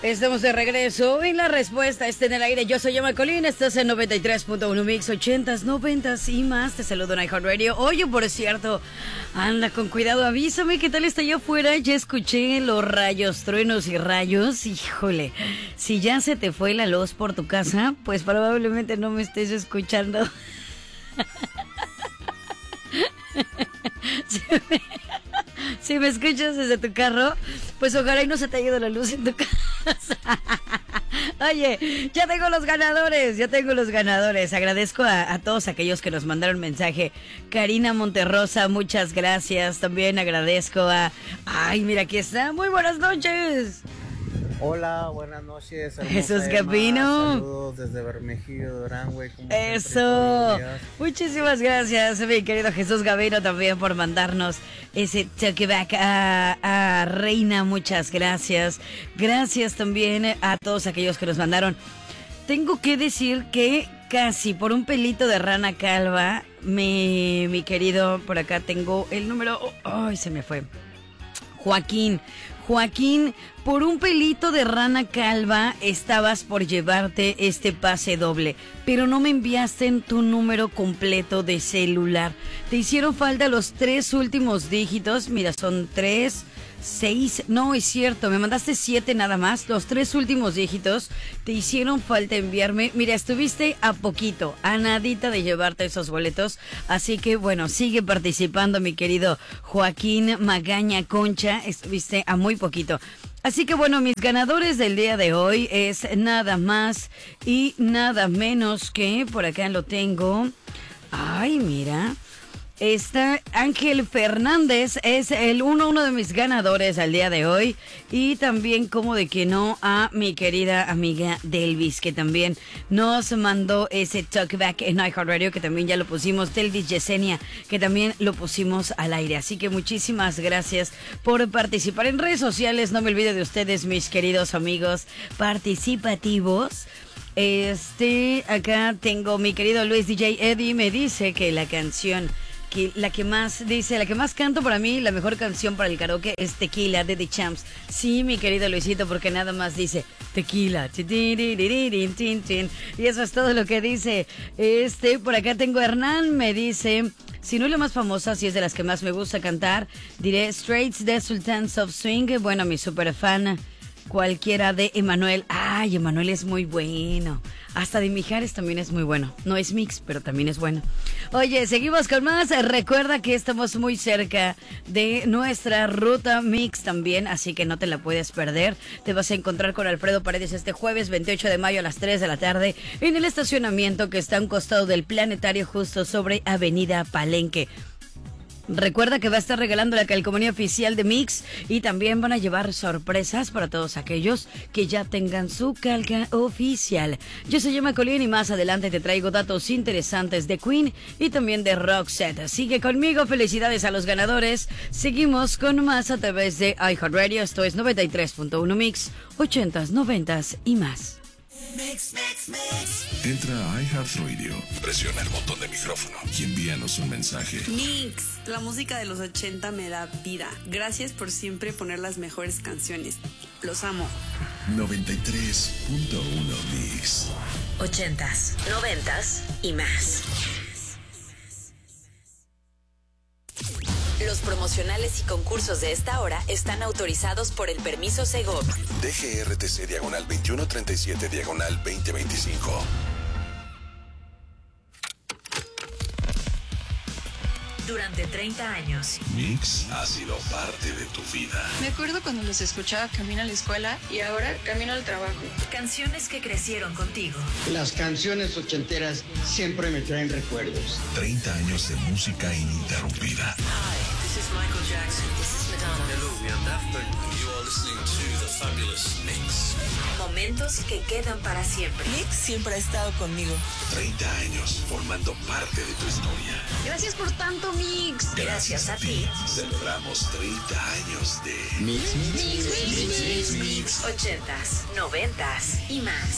Estamos de regreso y la respuesta está en el aire. Yo soy Emma Colín, estás en 93.1 Mix, 80s, 90s y más. Te saludo en iHeartRadio. Oye, por cierto, anda con cuidado, avísame qué tal está allá afuera. Ya escuché los rayos, truenos y rayos. Híjole, si ya se te fue la luz por tu casa, pues probablemente no me estés escuchando. Si me escuchas desde tu carro, pues ojalá y no se te haya ido la luz en tu casa. Oye, ya tengo los ganadores. Agradezco a todos aquellos que nos mandaron mensaje. Karina Monterrosa, muchas gracias. También agradezco a... Ay, mira, aquí está. Muy buenas noches. Hola, buenas noches. Jesús Gavino. Saludos desde Bermejillo, Durango. Eso. Muchísimas gracias, mi querido Jesús Gavino, también por mandarnos ese take back a Reina. Muchas gracias. Gracias también a todos aquellos que nos mandaron. Tengo que decir que casi por un pelito de rana calva, mi querido, por acá tengo el número. Ay, se me fue. Joaquín, por un pelito de rana calva estabas por llevarte este pase doble, pero no me enviaste en tu número completo de celular. Te hicieron falta los 3 últimos dígitos. Mira, son 3, 6, no es cierto, me mandaste 7 nada más. Los 3 últimos dígitos te hicieron falta enviarme. Mira, estuviste a poquito, a nadita de llevarte esos boletos. Así que bueno, sigue participando, mi querido Joaquín Magaña Concha. Estuviste a muy poquito. Así que bueno, mis ganadores del día de hoy es nada más y nada menos que, por acá lo tengo. Ay, mira. Ángel Fernández es uno de mis ganadores al día de hoy. Y también, como de que no, a mi querida amiga Delvis, que también nos mandó ese talkback en iHeartRadio, que también ya lo pusimos. Delvis Yesenia, que también lo pusimos al aire. Así que muchísimas gracias por participar en redes sociales. No me olvide de ustedes, mis queridos amigos participativos. Acá tengo mi querido Luis DJ Eddie, me dice que la canción... la que más canto para mí, la mejor canción para el karaoke es Tequila de The Champs. Sí, mi querido Luisito, porque nada más dice Tequila. Y eso es todo lo que dice. Por acá tengo a Hernán, me dice, si no es la más famosa, si es de las que más me gusta cantar, diré Straits de Sultans of Swing. Bueno, mi super fan, cualquiera de Emanuel. Ay, Emanuel es muy bueno. Hasta de Mijares también es muy bueno. No es mix, pero también es bueno. Oye, seguimos con más. Recuerda que estamos muy cerca de nuestra ruta mix también, así que no te la puedes perder. Te vas a encontrar con Alfredo Paredes este jueves 28 de mayo a las 3 de la tarde en el estacionamiento que está a un costado del Planetario, justo sobre Avenida Palenque. Recuerda que va a estar regalando la calcomanía oficial de Mix y también van a llevar sorpresas para todos aquellos que ya tengan su calca oficial. Yo soy Emma Colín y más adelante te traigo datos interesantes de Queen y también de Roxette. Sigue conmigo, felicidades a los ganadores. Seguimos con más a través de iHeartRadio. Esto es 93.1 Mix, 80s, 90s y más. Mix. Entra a iHeartRadio, presiona el botón de micrófono y envíanos un mensaje. Mix, la música de los 80 me da vida. Gracias por siempre poner las mejores canciones. Los amo. 93.1 Mix. 80s, 90s y más. Los promocionales y concursos de esta hora están autorizados por el permiso Segov. DGRTC /2137/2025. Durante 30 años. Mix ha sido parte de tu vida. Me acuerdo cuando los escuchaba camino a la escuela y ahora camino al trabajo. Canciones que crecieron contigo. Las canciones ochenteras siempre me traen recuerdos. 30 años de música ininterrumpida. Hi, this is Michael Jackson. This is Madonna. Hello, we are Daft Punk. You are listening to The Fabulous Mix. Momentos que quedan para siempre. Mix siempre ha estado conmigo. 30 años formando parte de tu historia. Gracias por tanto, Mix. Gracias a ti. Celebramos 30 años de Mix. 80s, 90s y más.